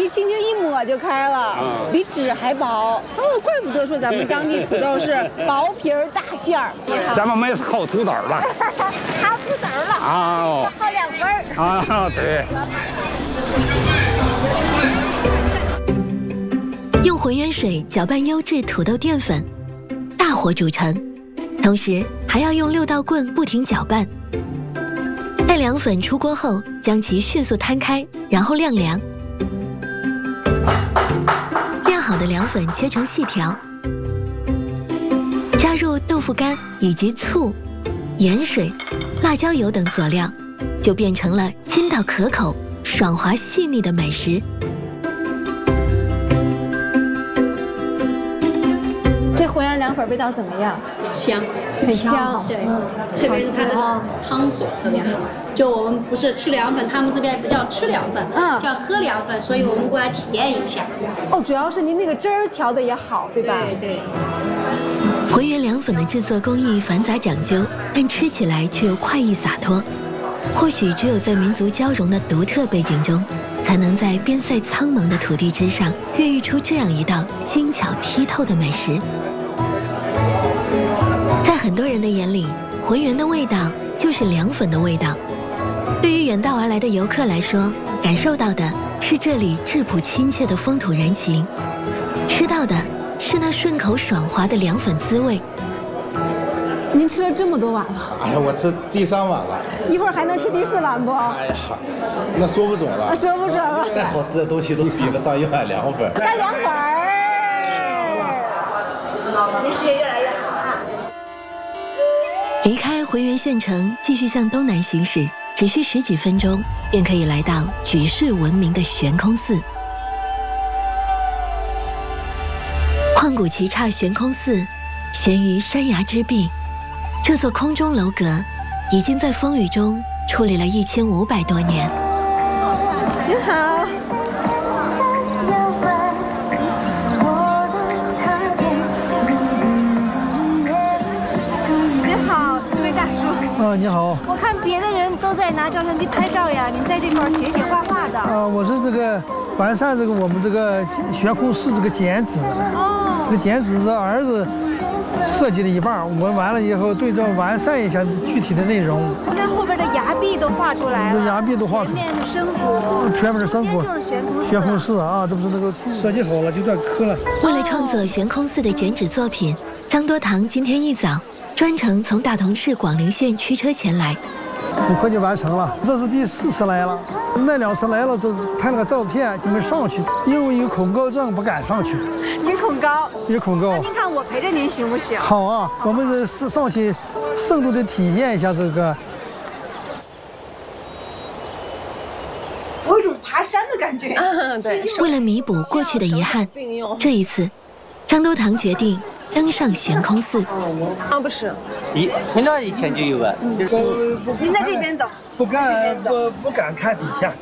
轻轻一抹就开了，比纸还薄。哦，怪不得说咱们当地土豆是薄皮儿大馅儿。 咱们没薅土豆了， 薅土豆了啊， 薅2份儿啊，对。 用浑元水搅拌优质土豆淀粉，大火煮成，同时还要用6道棍不停搅拌。待凉粉出锅后，将其迅速摊开，然后晾凉。晾好的凉粉切成细条，加入豆腐干以及醋、盐水、辣椒油等佐料，就变成了筋道可口、爽滑细腻的美食。 这浑元凉粉味道怎么样？ 香， 很香， 对，特别是它的汤水特别好。就我们不是吃凉粉，他们这边不叫吃凉粉，叫喝凉粉，所以我们过来体验一下。 哦，主要是您那个汁儿调的也好，对吧？ 对对。 浑元凉粉的制作工艺繁杂讲究，但吃起来却又快意洒脱。或许只有在民族交融的独特背景中，才能在边塞苍茫的土地之上，孕育出这样一道精巧剔透的美食。在很多人的眼里，浑元的味道就是凉粉的味道。对于远道而来的游客来说，感受到的是这里质朴亲切的风土人情，吃到的是那顺口爽滑的凉粉滋味。 您吃了这么多碗了？ 哎呀，我吃第3碗了， 一会儿还能吃第4碗不？ 哎呀，那说不准了， 说不准了。 再好吃的东西都比不上1碗凉粉。 干凉粉儿，您事业越来越好啊！ 离开浑元县城，继续向东南行驶，只需10几分钟，便可以来到举世闻名的悬空寺。旷古奇刹悬空寺，悬于山崖之壁。这座空中楼阁，已经在风雨中矗立了1500多年。 您好。您好，这位大叔。 你好。 我看别的人都在拿照相机拍照呀，您在这块写写画画的。 我是这个完善我们这个悬空寺这个剪纸。哦。这个剪纸是儿子设计的一半，我们完了以后对照完善一下具体的内容。 你看后边的崖壁都画出来了， 崖壁都画出来， 前面是深谷， 全面是深谷， 就是悬空寺啊，这不是那个设计好了就断磕了。 为了创作悬空寺的剪纸作品，张多堂今天一早专程从大同市广陵县驱车前来， 很快就完成了。这是第4次来了，那2次来了就拍了个照片就没上去，因为有恐高症不敢上去。 您恐高？ 有恐高。 那您看我陪着您行不行？ 好啊，我们是上去深度的体验一下这个。 我有一种爬山的感觉。 对。 为了弥补过去的遗憾，这一次，张多堂决定登上悬空寺。 不是， 很早以前就有了。 您在这边走。 不敢看底下。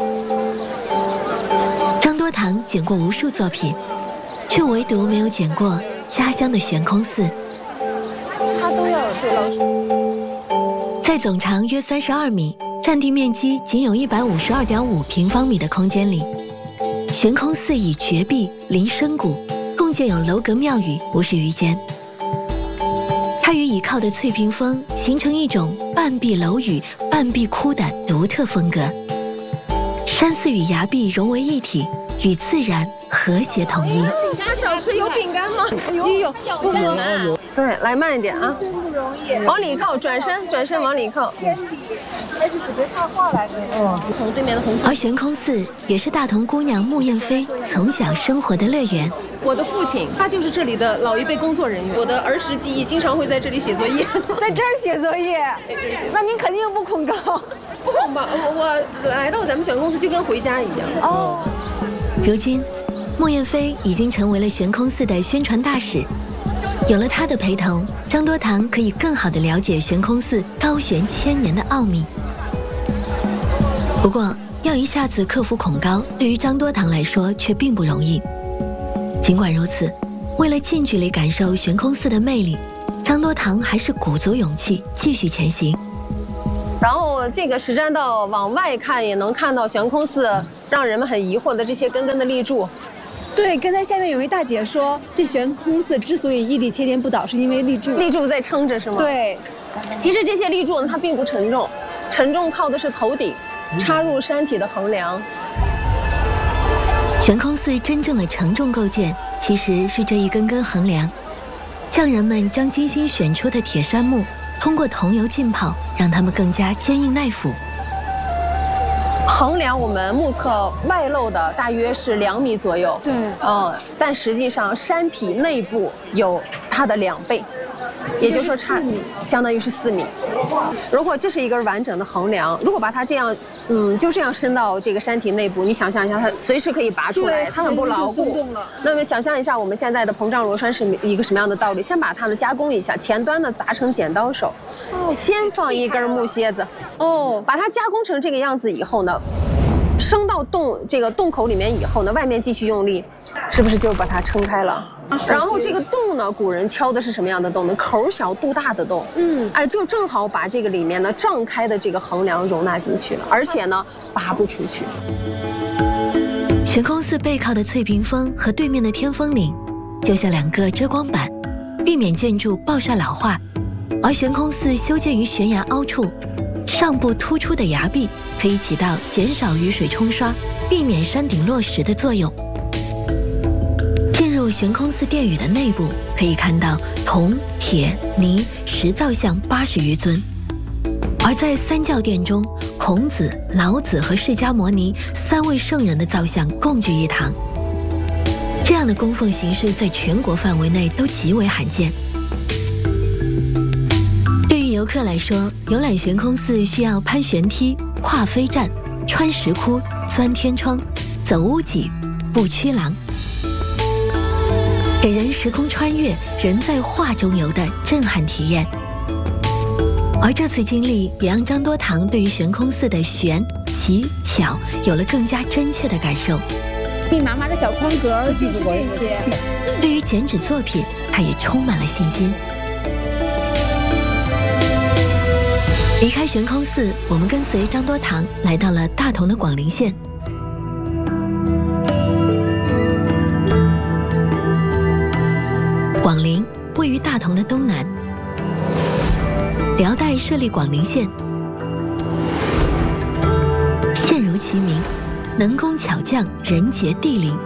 张多堂剪过无数作品，却唯独没有剪过家乡的悬空寺。 他都要对老师。 在总长约32米、占地面积仅有152.5平方米的空间里，悬空寺以绝壁临深谷，共建有楼阁庙宇不是鱼间。它与倚靠的翠屏峰形成一种半壁楼宇、半壁窟的独特风格。山寺与崖壁融为一体，与自然和谐统一。 饼干少吃，有饼干吗？ 有，不有。对，来慢一点啊！ 真不容易。 往里靠，转身往里靠。 铅笔，还是准备插画来着。 从对面的红墙。 而悬空寺也是大同姑娘穆艳飞从小生活的乐园。 我的父亲，他就是这里的老一辈工作人员。我的儿时记忆经常会在这里写作业， 在这儿写作业。那您肯定不恐高。 不恐吧？我来到咱们悬空寺就跟回家一样。 哦。 如今，穆艳飞已经成为了悬空寺的宣传大使。有了他的陪同，张多堂可以更好地了解悬空寺高悬1000年的奥秘。不过，要一下子克服恐高，对于张多堂来说却并不容易。尽管如此，为了近距离感受悬空寺的魅力，张多堂还是鼓足勇气继续前行。 然后这个石栈道往外看也能看到悬空寺， 让人们很疑惑的这些根根的立柱。 对，刚才下面有位大姐说，这悬空寺之所以屹立千年不倒，是因为立柱在撑着，是吗？ 对。 其实这些立柱呢，它并不沉重，沉重靠的是头顶插入山体的横梁。 悬空寺真正的承重构件，其实是这一根根横梁。匠人们将精心选出的铁杉木，通过桐油浸泡，让它们更加坚硬耐腐。 横梁我们目测外露的大约是2米左右， 对， 但实际上山体内部有它的2倍，也就是说相当于是4米。如果这是一根完整的横梁，如果把它这样，就这样伸到这个山体内部，你想象一下，它随时可以拔出来，它很不牢固。那么想象一下，我们现在的膨胀螺栓是一个什么样的道理？先把它呢加工一下，前端呢砸成剪刀手，先放一根木楔子，把它加工成这个样子以后呢，升到这个洞口里面以后呢，外面继续用力，是不是就把它撑开了？然后这个洞呢，古人敲的是什么样的洞呢？口小肚大的洞，就正好把这个里面呢胀开的这个横梁容纳进去了，而且呢拔不出去。 悬空寺背靠的翠屏峰和对面的天峰岭，就像2个遮光板，避免建筑暴晒老化。而悬空寺修建于悬崖凹处，上部突出的崖壁可以起到减少雨水冲刷、避免山顶落石的作用。进入悬空寺殿宇的内部，可以看到铜、铁、泥、石造像80余尊。而在三教殿中，孔子、老子和释迦牟尼3位圣人的造像共聚一堂。这样的供奉形式在全国范围内都极为罕见。对于游客来说，游览悬空寺需要攀悬梯、跨飞栈、穿石窟、钻天窗、走屋脊、步曲廊，给人时空穿越、人在画中游的震撼体验。而这次经历也让张多堂对于悬空寺的玄、奇、巧有了更加真切的感受。 密麻麻的小框格就是这些。 对于剪纸作品，他也充满了信心。离开悬空寺，我们跟随张多堂来到了大同的广陵县。广陵位于大同的东南，辽代设立广陵县，县如其名，能工巧匠，人杰地灵。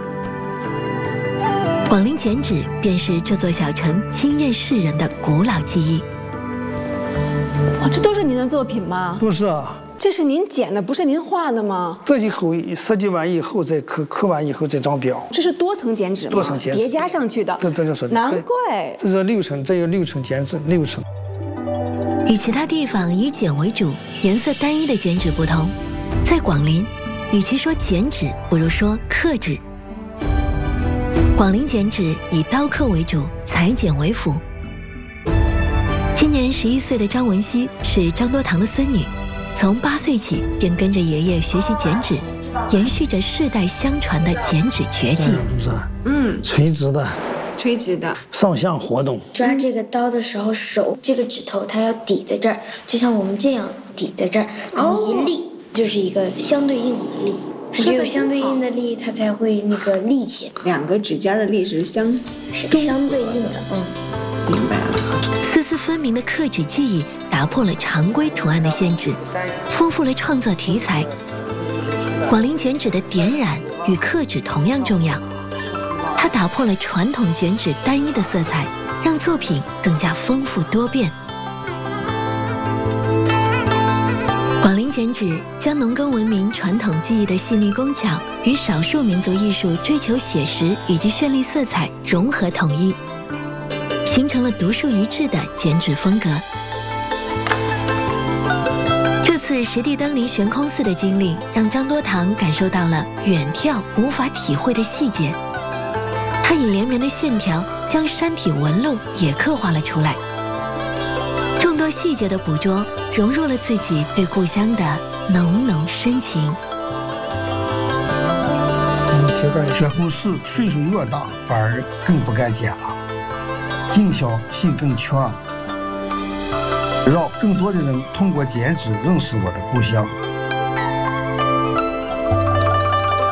广陵剪纸便是这座小城惊艳世人的古老记忆。 这都是您的作品吗？ 都是啊。 这是您剪的，不是您画的吗？ 设计完以后再刻完以后再张标。 这是多层剪纸吗？ 多层剪纸叠加上去的。 这就是。 难怪。 这是6层，这有6层剪纸，6层。 与其他地方以剪为主、颜色单一的剪纸不同，在广陵，与其说剪纸，不如说刻纸。广陵剪纸以刀刻为主，裁剪为辅。今年11岁的张文熙是张多堂的孙女，从8岁起便跟着爷爷学习剪纸，延续着世代相传的剪纸绝技。 垂直的。 垂直的上下活动。 抓这个刀的时候，手这个指头它要抵在这儿，就像我们这样抵在这儿，然后一立就是一个相对应的力，它只有相对应的力，它才会那个立起来。 2个指尖的力是相对应的。 明白了。 丝丝分明的刻纸技艺打破了常规图案的限制，丰富了创作题材。广陵剪纸的点染与刻纸同样重要。它打破了传统剪纸单一的色彩，让作品更加丰富多变。广陵剪纸将农耕文明传统技艺的细腻工巧与少数民族艺术追求写实以及绚丽色彩融合统一，形成了独树一帜的剪纸风格。这次实地登临悬空寺的经历，让张多堂感受到了远眺无法体会的细节。他以连绵的线条将山体纹路也刻画了出来，众多细节的捕捉融入了自己对故乡的浓浓深情。 悬空寺岁数越大，反而更不敢剪了，尽孝心更强，让更多的人通过剪纸认识我的故乡。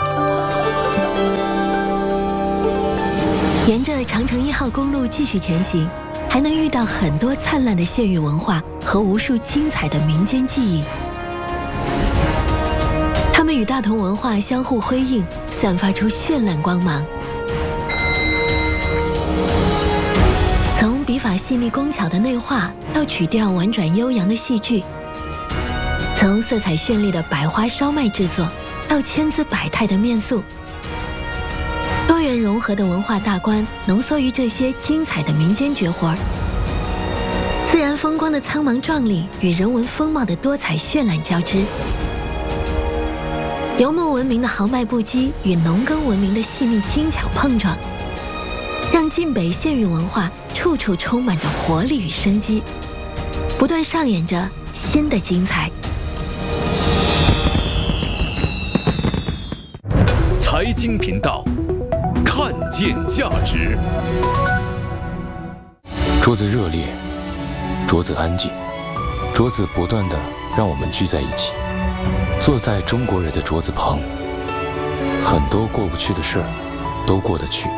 沿着长城1号公路继续前行，还能遇到很多灿烂的县域文化和无数精彩的民间技艺。它们与大同文化相互辉映，散发出绚烂光芒。从笔法细腻工巧的内画到曲调婉转悠扬的戏剧，从色彩绚丽的百花烧麦制作到千姿百态的面塑，多元融合的文化大观浓缩于这些精彩的民间绝活儿。自然风光的苍茫壮丽与人文风貌的多彩绚烂交织，游牧文明的豪迈不羁与农耕文明的细腻精巧碰撞，让晋北县域文化处处充满着活力与生机，不断上演着新的精彩。 财经频道，看见价值。 桌子热烈，桌子安静，桌子不断地让我们聚在一起，坐在中国人的桌子旁，很多过不去的事儿都过得去。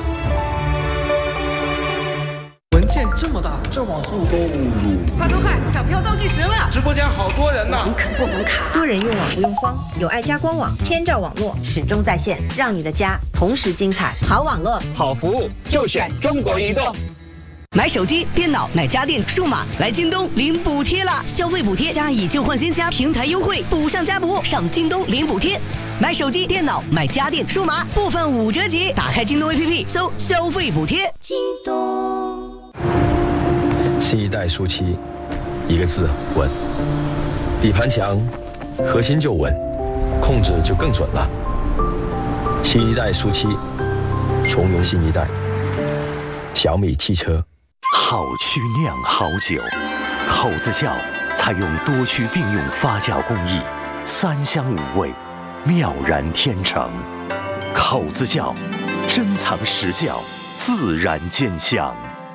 文件这么大，这网速都快，抢票倒计时了！ 直播间好多人呢， 能啃不能卡。多人用网不用慌，有爱家官网，天照网络始终在线，让你的家同时精彩。好网络， 好服务，就选中国移动。 买手机、电脑、买家电、数码，来京东领补贴啦！消费补贴加以旧换新加平台优惠，补上加补，上京东领补贴。买手机、电脑、买家电、数码，部分5折起。打开京东 APP， 搜消费补贴。京东。 新一代舒淇，一个字稳。底盘强，核心就稳，控制就更准了。新一代舒淇，重圆新一代。小米汽车。 好曲酿好酒，口子窖采用多区并用发酵工艺，3香5味，妙然天成。口子窖，珍藏实窖，自然见香。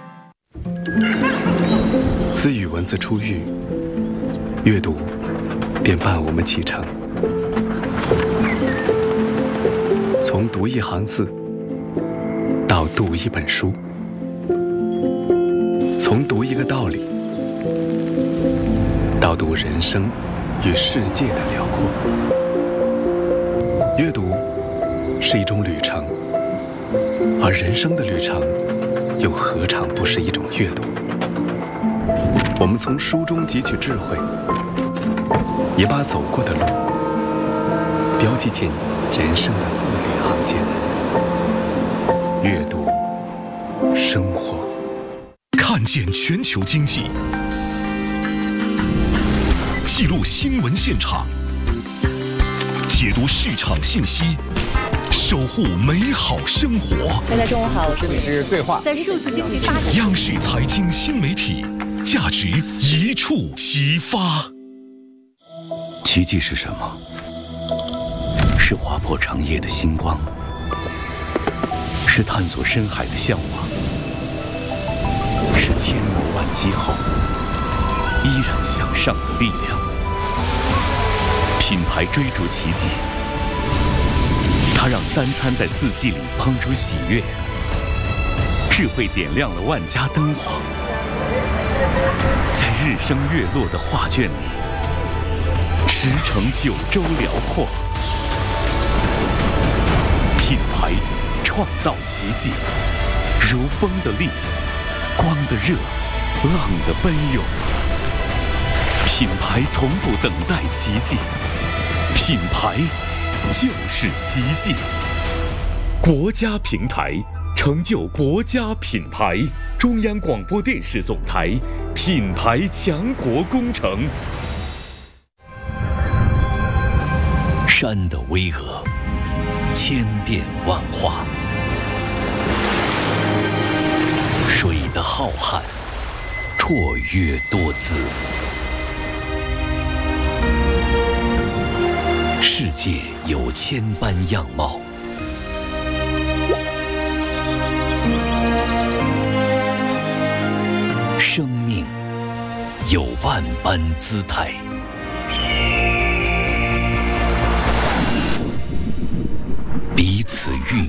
自与文字初遇，阅读便伴我们启程。从读一行字，到读一本书。从读一个道理，到读人生与世界的辽阔。阅读是一种旅程，而人生的旅程又何尝不是一种阅读？我们从书中汲取智慧，也把走过的路标记进人生的字里行间。阅读，生活。 看见全球经济，记录新闻现场，解读市场信息，守护美好生活。 大家中午好， 这里是对话。 在数字经济发展， 央视财经新媒体，价值一触即发。 奇迹是什么？是划破长夜的星光，是探索深海的向往，是千磨万击后依然向上的力量。品牌追逐奇迹，它让3餐在4季里烹出喜悦，智慧点亮了万家灯火，在日升月落的画卷里驰骋9州辽阔。品牌创造奇迹，如风的力，光的热，浪的奔涌。品牌从不等待奇迹，品牌就是奇迹。国家平台，成就国家品牌。中央广播电视总台品牌强国工程。山的巍峨，千变万化；水的浩瀚，绰约多姿。世界有千般样貌，生命有万般姿态。